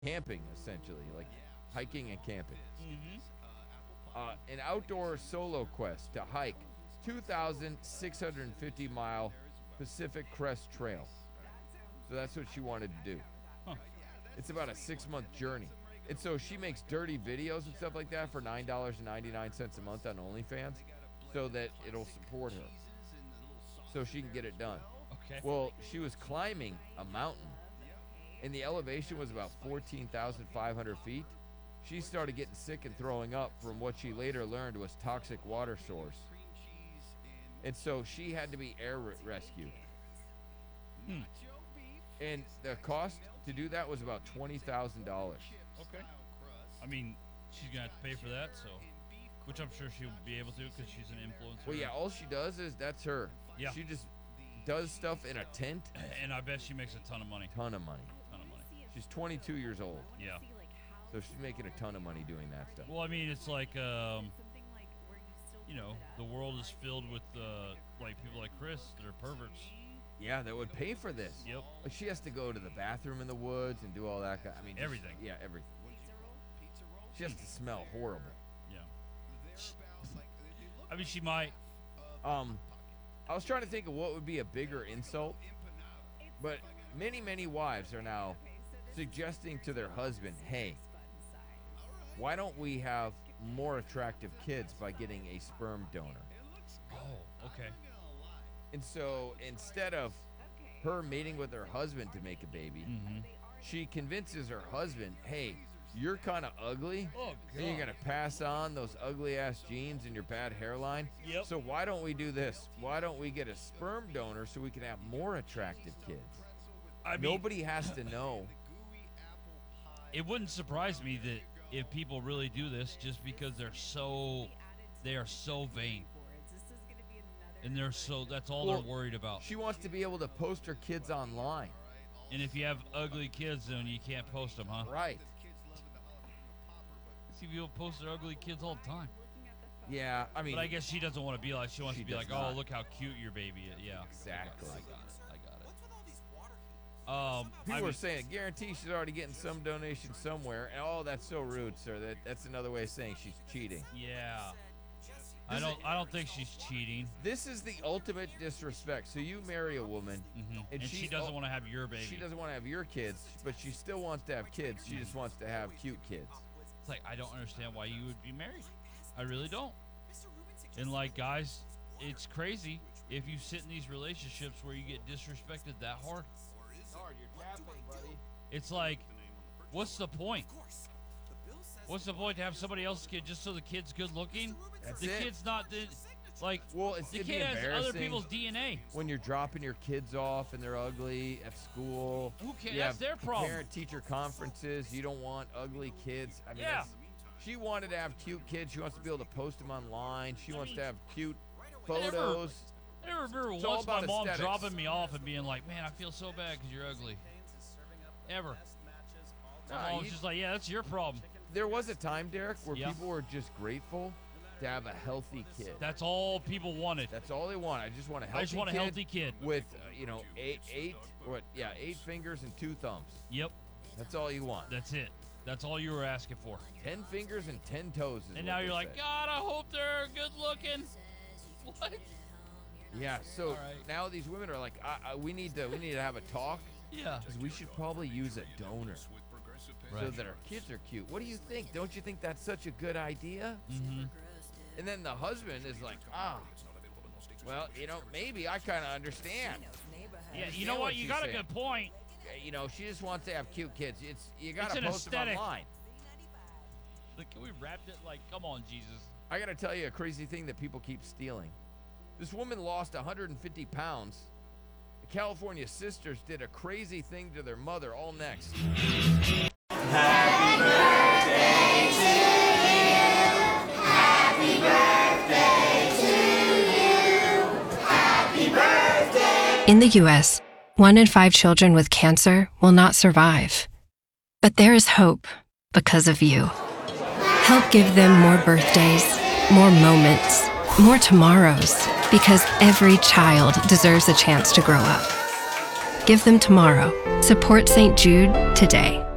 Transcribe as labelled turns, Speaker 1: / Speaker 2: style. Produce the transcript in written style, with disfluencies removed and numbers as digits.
Speaker 1: camping, essentially, like hiking and camping.
Speaker 2: Mm-hmm.
Speaker 1: An outdoor solo quest to hike 2,650-mile Pacific Crest Trail. So that's what she wanted to do.
Speaker 2: Huh.
Speaker 1: It's about a 6-month journey. And so she makes dirty videos and stuff like that for $9.99 a month on OnlyFans so that it'll support her. So she can get it done.
Speaker 2: Okay.
Speaker 1: Well, she was climbing a mountain, and the elevation was about 14,500 feet. She started getting sick and throwing up from what she later learned was toxic water source. And so she had to be air rescued. And the cost to do that was about $20,000.
Speaker 2: Okay. I mean, she's going to have to pay for that, so. Which I'm sure she'll be able to because she's an influencer.
Speaker 1: Well, yeah, all she does is that's her.
Speaker 2: Yeah.
Speaker 1: She just does stuff in a tent.
Speaker 2: And I bet she makes a ton of money.
Speaker 1: Ton of money. She's 22 years old.
Speaker 2: Yeah.
Speaker 1: So she's making a ton of money doing that stuff.
Speaker 2: Well, I mean, it's like, the world is filled with, like, people like Chris that are perverts.
Speaker 1: Yeah, that would pay for this.
Speaker 2: Yep.
Speaker 1: Like she has to go to the bathroom in the woods and do all that. I mean,
Speaker 2: everything.
Speaker 1: Yeah, everything. She has to smell horrible.
Speaker 2: Yeah. I mean, she might.
Speaker 1: I was trying to think of what would be a bigger insult, but many wives are now suggesting to their husband, hey, why don't we have more attractive kids by getting a sperm donor?
Speaker 2: Oh, okay.
Speaker 1: And so instead of her mating with her husband to make a baby, she convinces her husband, hey, you're kind of ugly, and you're going to pass on those ugly-ass genes and your bad hairline.
Speaker 2: Yep.
Speaker 1: So why don't we do this? Why don't we get a sperm donor so we can have more attractive kids? Nobody has to know.
Speaker 2: It wouldn't surprise me that if people really do this just because they are so vain. And that's all they're worried about.
Speaker 1: She wants to be able to post her kids online.
Speaker 2: And if you have ugly kids, then you can't post them, huh?
Speaker 1: Right.
Speaker 2: See people post their ugly kids all the time.
Speaker 1: Yeah, I mean.
Speaker 2: But I guess she doesn't want to be like, she wants to be like, oh, look how cute your baby is. Yeah.
Speaker 1: Exactly.
Speaker 2: I got it.
Speaker 1: People are saying, guarantee she's already getting some donation somewhere. And, oh, that's so rude, sir. That's another way of saying she's cheating.
Speaker 2: Yeah. I don't think she's cheating.
Speaker 1: This is the ultimate disrespect. So you marry a woman,
Speaker 2: and she doesn't want to have your baby.
Speaker 1: She doesn't want to have your kids, but she still wants to have kids. She just wants to have cute kids.
Speaker 2: It's like, I don't understand why you would be married. I really don't. And like, guys, it's crazy if you sit in these relationships where you get disrespected that hard.
Speaker 1: You're tapping, buddy.
Speaker 2: It's like, what's the point? What's the point to have somebody else's kid just so the kid's good looking?
Speaker 1: That's
Speaker 2: the
Speaker 1: it.
Speaker 2: kid's not like.
Speaker 1: Well, it's
Speaker 2: the kid has other people's DNA.
Speaker 1: When you're dropping your kids off and they're ugly at school.
Speaker 2: Who cares? That's their problem.
Speaker 1: Parent-teacher conferences. You don't want ugly kids. I mean,
Speaker 2: yeah.
Speaker 1: She wanted to have cute kids. She wants to be able to post them online. She wants to have cute photos.
Speaker 2: I never remember
Speaker 1: It's
Speaker 2: once my mom
Speaker 1: aesthetics.
Speaker 2: dropping me off and being like, "Man, I feel so bad because you're ugly." Ever. My mom's just like, "Yeah, that's your problem."
Speaker 1: There was a time, Derek, where people were just grateful to have a healthy kid.
Speaker 2: That's all people wanted.
Speaker 1: That's all they want. I just want a healthy
Speaker 2: kid
Speaker 1: with, eight fingers and 2 thumbs.
Speaker 2: Yep.
Speaker 1: That's all you want.
Speaker 2: That's it. That's all you were asking for.
Speaker 1: 10 fingers and 10 toes.
Speaker 2: And now you're like, God, I hope they're good looking. What?
Speaker 1: Yeah. So now these women are like, we need to have a talk.
Speaker 2: Yeah.
Speaker 1: Because we should probably use a donor. So that our kids are cute. What do you think? Don't you think that's such a good idea? And then the husband is like, well, maybe I kind of understand.
Speaker 2: Yeah, you know what? You got a good point.
Speaker 1: She just wants to have cute kids. You got to post them online.
Speaker 2: Like, can we wrap it? Like, come on, Jesus.
Speaker 1: I got to tell you a crazy thing that people keep stealing. This woman lost 150 pounds. The California sisters did a crazy thing to their mother. All next.
Speaker 3: Happy birthday to you. Happy birthday to you. Happy birthday.
Speaker 4: In the U.S., 1 in 5 children with cancer will not survive. But there is hope because of you. Help give them more birthdays, more moments, more tomorrows, because every child deserves a chance to grow up. Give them tomorrow. Support St. Jude today.